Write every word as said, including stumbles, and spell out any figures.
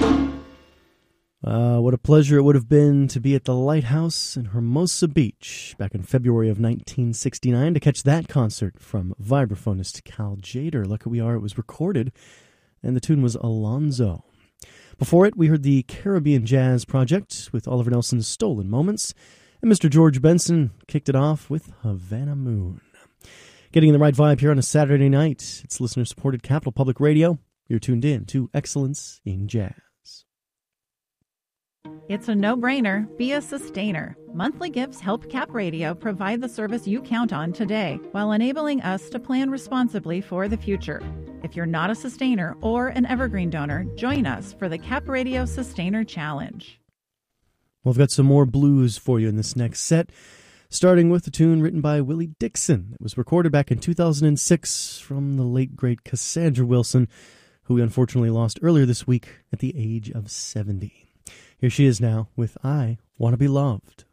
Uh, what a pleasure it would have been to be at the Lighthouse in Hermosa Beach back in February of nineteen sixty-nine to catch that concert from vibraphonist Cal Tjader. Lucky we are, it was recorded, and the tune was Alonzo. Before it, we heard the Caribbean Jazz Project with Oliver Nelson's Stolen Moments, and Mister George Benson kicked it off with Havana Moon. Getting in the right vibe here on a Saturday night. It's listener-supported Capital Public Radio. You're tuned in to Excellence in Jazz. It's a no-brainer. Be a sustainer. Monthly gifts help Cap Radio provide the service you count on today while enabling us to plan responsibly for the future. If you're not a sustainer or an evergreen donor, join us for the Cap Radio Sustainer Challenge. Well, I've got some more blues for you in this next set, starting with a tune written by Willie Dixon. It was recorded back in two thousand six from the late, great Cassandra Wilson, who we unfortunately lost earlier this week at the age of seventy. Here she is now with I Want to Be Loved.